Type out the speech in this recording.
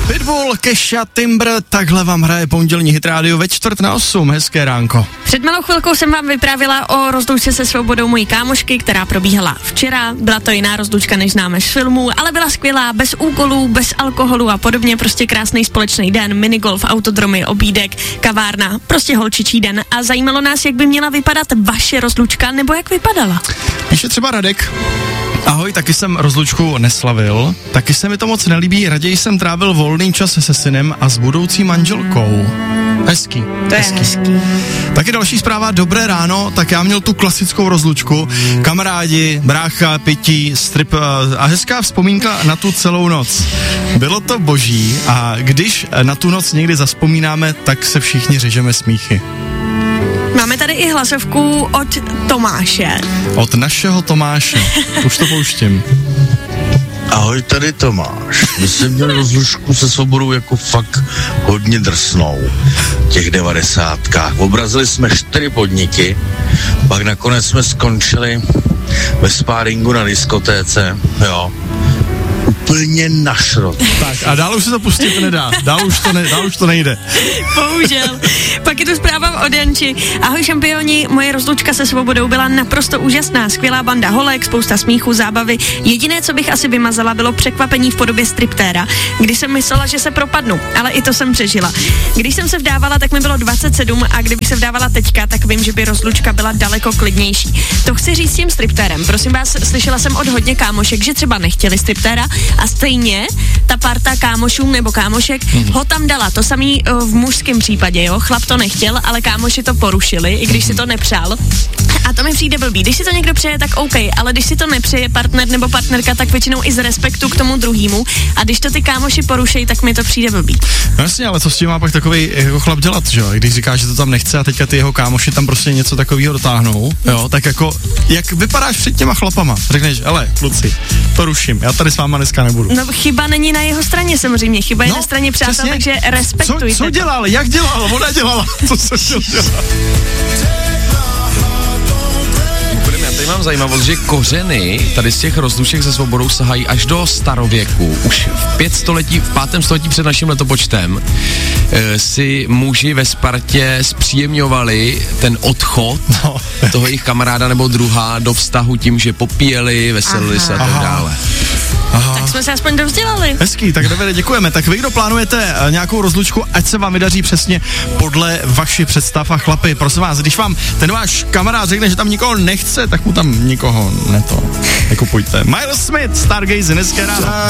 Pitbull, Kesha, Timber, takhle vám hraje pondělní Hit Radio ve 7:45. Hezké ránko. Před malou chvilkou jsem vám vyprávěla o rozloučce se svobodou mojí kámošky, která probíhala včera. Byla to jiná rozloučka, než známe z filmů, ale byla skvělá, bez úkolů, bez alkoholu a podobně, prostě krásný společný den, minigolf, autodromy, obídek, kavárna, prostě holčičí den. A zajímalo nás, jak by měla vypadat vaše rozloučka, nebo jak vypadala. Píše třeba Radek. Ahoj, taky jsem rozlučku neslavil, taky se mi to moc nelíbí, raději jsem trávil volný čas se synem a s budoucí manželkou. Hezký. To je hezký. Taky další zpráva, dobré ráno, tak já měl tu klasickou rozlučku, kamarádi, brácha, pití, strip a hezká vzpomínka na tu celou noc. Bylo to boží a když na tu noc někdy zazpomínáme, tak se všichni řežeme smíchy. Máme tady i hlasovku od Tomáše. Od našeho Tomáše. Už to pouštím. Ahoj, tady Tomáš. My jsme měli rozlučku se svobodou jako fakt hodně drsnou. Těch 90kách. Obrazili jsme 4 podniky, pak nakonec jsme skončili ve sparingu na diskotéce, jo. Úplně na šrot. Tak a dál už se to pustit nedá. Dál už to nejde. Bohužel. Pak je tu zpráva od Janči. Ahoj šampioni, moje rozlučka se svobodou byla naprosto úžasná. Skvělá banda holek, spousta smíchu, zábavy. Jediné, co bych asi vymazala, bylo překvapení v podobě striptéra, kdy jsem myslela, že se propadnu, ale i to jsem přežila. Když jsem se vdávala, tak mi bylo 27 a kdybych se vdávala teďka, tak vím, že by rozlučka byla daleko klidnější. To chci říct s tím striptérem. Prosím vás, slyšela jsem od hodně kámošek, že třeba nechtěli striptéra a stejně ta parta kámošů nebo kámošek ho tam dala. To samý v mužském případě, jo. Chlap to nechtěl, ale kámoši to porušili, i když si to nepřál. A to mi přijde blbý. Když si to někdo přeje, tak OK, ale když si to nepřeje partner nebo partnerka, tak většinou i z respektu k tomu druhému. A když to ty kámoši porušejí, tak mi to přijde blbý. No jasně, ale co s tím má pak takový jako chlap dělat, že jo? Když říká, že to tam nechce a teďka ty jeho kámoši tam prostě něco takového dotáhnou, jo? Tak jako, jak vypadáš před těma chlapama? Řekneš, ale kluci, to ruším, já tady s váma dneska nebudu. No chyba není na jeho straně samozřejmě, chyba je na straně přátel, přesně. Takže respektujte. Co dělal, jak dělal, ona dělala, co se dělala. Já tady mám zajímavost, že kořeny tady z těch rozluček se svobodou sahají až do starověku. Už v 5. století před naším letopočtem si muži ve Spartě zpříjemňovali ten odchod toho jejich kamaráda nebo druha do vztahu tím, že popíjeli, veselili se a tak dále. Aha. Tak jsme se aspoň dovzdělali. Hezký, tak Davide, děkujeme. Tak vy, kdo plánujete nějakou rozlučku, ať se vám vydaří přesně podle vašich představ a chlapi, prosím vás, když vám ten váš kamarád řekne, že tam nikoho nechce, tak mu tam nikoho nekupujte. Miles Smith, Stargaze, dneska ráno.